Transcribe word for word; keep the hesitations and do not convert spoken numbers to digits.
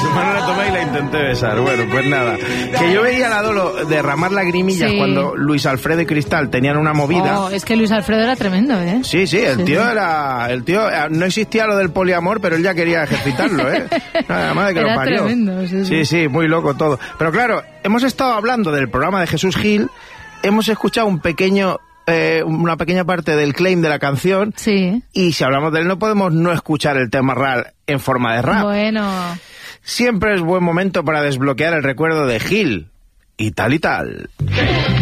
su mano la tomé y la intenté besar. Bueno, pues nada. Que yo veía a la Dolo derramar lagrimillas sí. cuando Luis Alfredo y Cristal tenían una movida. Oh, es que Luis Alfredo era tremendo, ¿eh? Sí, sí, el sí, tío sí. era... el tío no existía lo del poliamor, pero él ya quería ejercitarlo, ¿eh? Nada más de que era lo parió. Tremendo, sí, sí. sí, sí, muy loco todo. Pero claro, hemos estado hablando del programa de Jesús Gil, hemos escuchado un pequeño... Eh, una pequeña parte del claim de la canción sí. y si hablamos de él no podemos no escuchar el tema rap en forma de rap. Bueno. Siempre es buen momento para desbloquear el recuerdo de Gil y tal y tal.